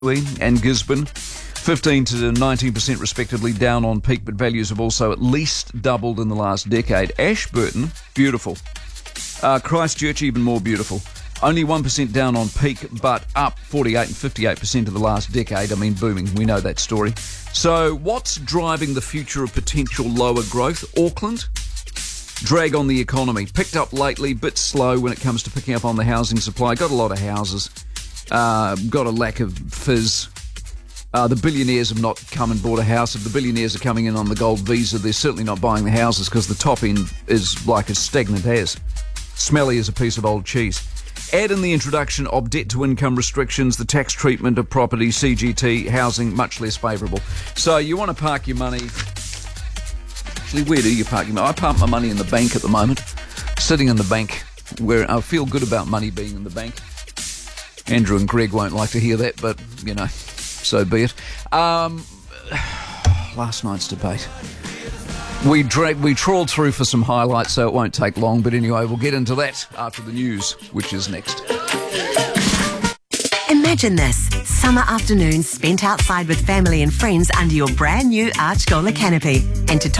and Gisborne, 15 to 19% respectively, down on peak, but values have also at least doubled in the last decade. Ashburton, beautiful. Christchurch, even more beautiful. Only 1% down on peak, but up 48 and 58% of the last decade. I mean, booming. We know that story. So what's driving the future of potential lower growth? Auckland? Drag on the economy. Picked up lately, bit slow when it comes to picking up on the housing supply. Got a lot of houses. Got a lack of fizz. The billionaires have not come and bought a house. If the billionaires are coming in on the gold visa, they're certainly not buying the houses because the top end is like as stagnant as. Smelly as a piece of old cheese. Add in the introduction of debt-to-income restrictions, the tax treatment of property, CGT, housing, much less favourable. So you want to park your money... Actually, where do you park your money? I park my money in the bank at the moment. Sitting in the bank, where I feel good about money being in the bank. Andrew and Greg won't like to hear that, but, you know, so be it. Last night's debate. We trawled through for some highlights, so it won't take long. But anyway, we'll get into that after the news, which is next. Imagine this. Summer afternoons spent outside with family and friends under your brand new Archgola canopy. And to top